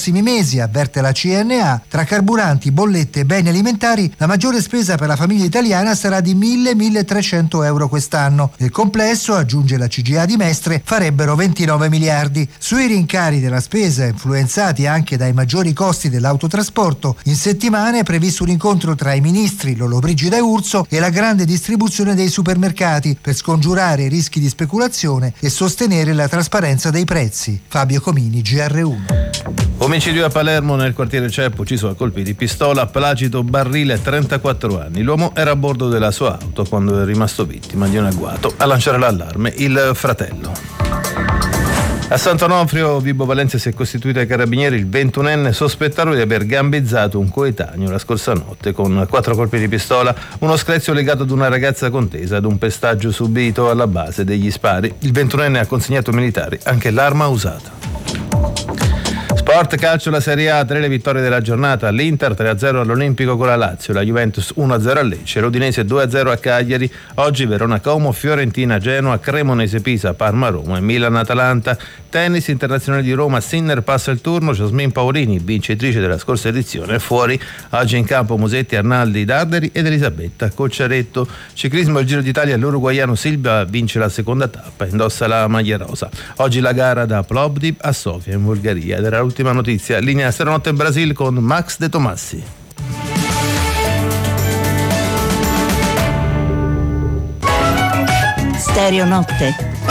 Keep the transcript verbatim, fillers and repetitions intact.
prossimi mesi, avverte la C N A. Tra carburanti, bollette e beni alimentari, la maggiore spesa per la famiglia italiana sarà di mille milletrecento euro quest'anno. Nel complesso, aggiunge la C G A di Mestre, farebbero ventinove miliardi. Sui rincari della spesa, influenzati anche dai maggiori costi dell'autotrasporto, in settimana è previsto un incontro tra i ministri Lollobrigida e Urso e la grande distribuzione dei supermercati per scongiurare i rischi di speculazione e sostenere la trasparenza dei prezzi. Fabio Comini, G R uno. Omicidio a Palermo, nel quartiere Ceppo, ucciso a colpi di pistola Placido Barrile, trentaquattro anni. L'uomo era a bordo della sua auto quando è rimasto vittima di un agguato. A lanciare l'allarme il fratello. A Sant'Onofrio, Vibo Valentia si è costituito ai carabinieri il ventunenne sospettato di aver gambizzato un coetaneo la scorsa notte con quattro colpi di pistola, uno screzio legato ad una ragazza contesa ad un pestaggio subito alla base degli spari. Il ventunenne ha consegnato ai militari anche l'arma usata. Sport calcio, la Serie A, tre le vittorie della giornata. L'Inter tre a zero all'Olimpico con la Lazio, la Juventus uno a zero a Lecce, l'Udinese due a zero a Cagliari. Oggi Verona Como, Fiorentina Genoa, Cremonese Pisa, Parma Roma e Milan Atalanta. Tennis internazionale di Roma, Sinner passa il turno, Jasmine Paolini, vincitrice della scorsa edizione, è fuori. Oggi in campo Musetti, Arnaldi, Darderi ed Elisabetta Cocciaretto. Ciclismo, il Giro d'Italia, l'uruguaiano Silva vince la seconda tappa, indossa la maglia rosa. Oggi la gara da Plovdiv a Sofia in Bulgaria ed era l'ultima notizia. Linea Stanotte in Brasil con Max De Tomassi. Stereo Notte.